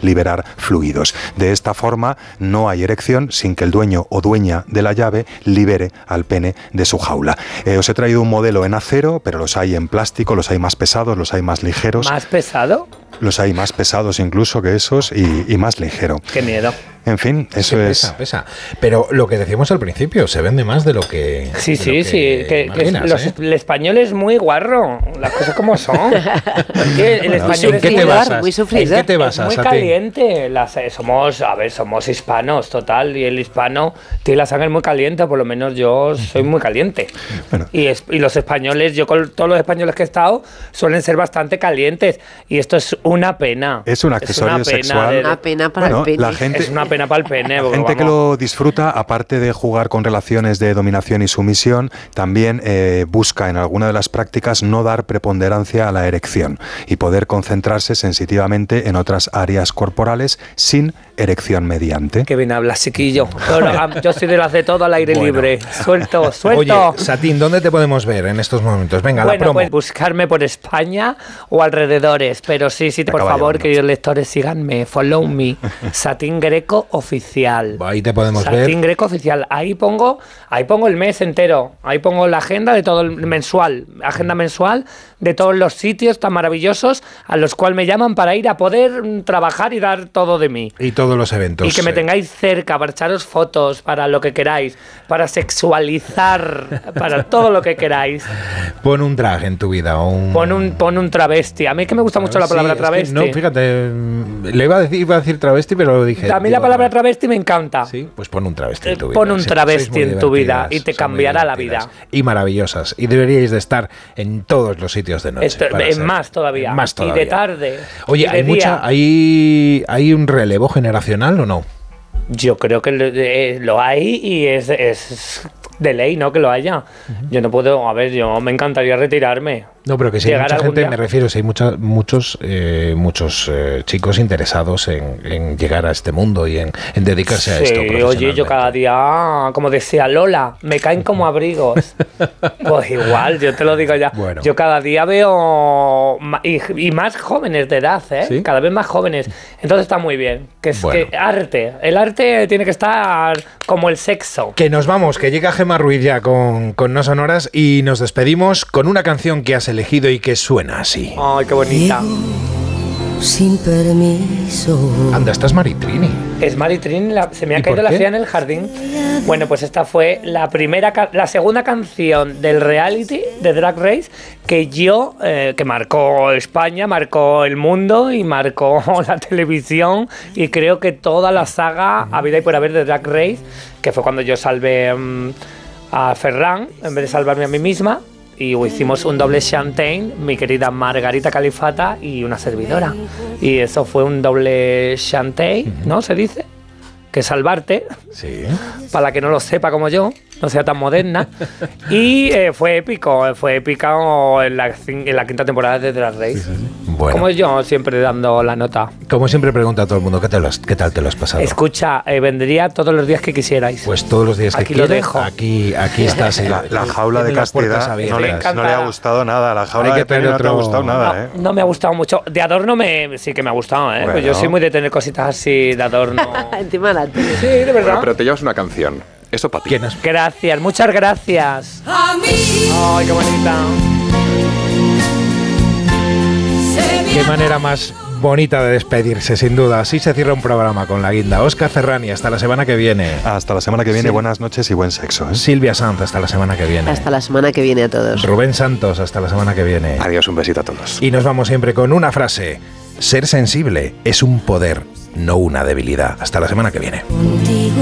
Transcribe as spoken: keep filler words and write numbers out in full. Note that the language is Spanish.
liberar fluidos. De esta forma no hay erección sin que el dueño o dueña de la llave libere al pene de su jaula. Eh, os he traído un modelo en acero, pero los hay en plástico, los hay más pesados, los hay más ligeros. ¿Más pesado? Los hay más pesados incluso que esos y, y más ligero. ¡Qué miedo! En fin, eso sí, es... Pesa, pesa. Pero lo que decíamos al principio, se vende más de lo que... Sí, sí, que sí. Que, que los, ¿eh? el español es muy guarro. Las cosas como son. el bueno, español ¿en qué es te muy, basas? muy ¿En qué te basas? Es muy caliente. Las, somos, a ver, somos hispanos, total. Y el hispano tiene la sangre muy caliente. Por lo menos yo soy muy caliente. Bueno. Y, es, y los españoles, yo con todos los españoles que he estado, suelen ser bastante calientes. Y esto es una pena. Es un accesorio es una sexual. De, una pena para bueno, el pene. La gente, es una pena para el pene. La gente que lo disfruta, aparte de jugar con relaciones de dominación y sumisión, también eh, busca en alguna de las prácticas no dar preponderancia a la erección y poder concentrarse sensitivamente en otras áreas corporales sin erección mediante. Qué bien hablas, chiquillo. Pero, yo soy de las de todo al aire bueno. libre. Suelto, suelto. Oye, Satín, ¿dónde te podemos ver en estos momentos? Venga, bueno, la promo. Pues buscarme por España o alrededores. Pero sí, sí, por favor, queridos lectores, síganme. Follow me. Satín Greco Oficial. Ahí te podemos Satín ver. Satín Greco Oficial. Ahí pongo, ahí pongo el mes entero. Ahí pongo la agenda de todo el mensual. Agenda mensual de todos los sitios tan maravillosos a los cuales me llaman para ir a poder trabajar y dar todo de mí. Y todos los eventos. Y que me tengáis cerca para echaros fotos, para lo que queráis, para sexualizar, para todo lo que queráis. Pon un drag en tu vida. O un... Pon, un, pon un travesti. A mí que me gusta mucho la palabra sí, travesti. No, fíjate, le iba a decir, iba a decir travesti, pero dije... A mí la palabra travesti me encanta. Sí, pues pon un travesti en tu vida. Pon un travesti en tu vida y te cambiará la vida. Y maravillosas. Y deberíais de estar en todos los sitios de noche. Esto, en más todavía. En más todavía. Y de tarde. Oye, y de ¿hay, día. mucha, hay, ¿hay un relevo generacional o no? Yo creo que lo, eh, lo hay y es, es de ley, ¿no? Que lo haya. Uh-huh. Yo no puedo, a ver, yo me encantaría retirarme. No, pero que si hay mucha gente, día. me refiero, si hay mucha, muchos eh, muchos eh, chicos interesados en, en llegar a este mundo y en, en dedicarse sí, a esto profesionalmente. Oye, yo cada día, como decía Lola, me caen como abrigos. Pues igual, yo te lo digo ya. Bueno. Yo cada día veo, y, y más jóvenes de edad, ¿eh? ¿Sí? Cada vez más jóvenes. Entonces está muy bien. Que es bueno. que arte, el arte tiene que estar como el sexo. Que nos vamos, que llega Gemma Ruiz ya con, con No Sonoras y nos despedimos con una canción que has elegido y que suena así. Ay, qué bonita. Sin permiso. Anda, esta es Maritrini. Es Maritrini, la, se me ha caído la silla en el jardín. Bueno, pues esta fue la primera, la segunda canción del reality de Drag Race que yo, eh, que marcó España, marcó el mundo y marcó la televisión y creo que toda la saga uh-huh. habida y por haber de Drag Race, que fue cuando yo salvé um, a Ferran en vez de salvarme a mí misma. Y hicimos un doble champagne, mi querida Margarita Califata y una servidora. Y eso fue un doble champagne, ¿no? Se dice. Que salvarte. Sí. Para la que no lo sepa como yo, no sea tan moderna. Y eh, fue épico, fue épico en la, en la quinta temporada de Drag Race. Sí, sí. Bueno. Como yo, siempre dando la nota. Como siempre pregunta a todo el mundo, ¿qué, te lo has, qué tal te lo has pasado? Escucha, eh, vendría todos los días que quisierais. Pues todos los días que aquí quieras. Lo dejo. Aquí, aquí estás. La, la jaula de castidad no le, no le ha gustado nada. La jaula de Penny no te ha gustado nada. No, ¿eh? no me ha gustado mucho. De adorno me, sí que me ha gustado. ¿eh? Bueno. Pues yo soy muy de tener cositas así de adorno. Encima la tele. Sí, de verdad. Bueno, pero te llevas una canción. Eso para ti. Gracias, muchas gracias. A mí. Ay, qué bonita. Qué manera más bonita de despedirse, sin duda. Así se cierra un programa con la guinda. Óscar Ferrani, hasta la semana que viene. Hasta la semana que viene, sí. Buenas noches y buen sexo. ¿eh? Silvia Sanz, hasta la semana que viene. Hasta la semana que viene a todos. Rubén Santos, hasta la semana que viene. Adiós, un besito a todos. Y nos vamos siempre con una frase. Ser sensible es un poder, no una debilidad. Hasta la semana que viene. Contigo.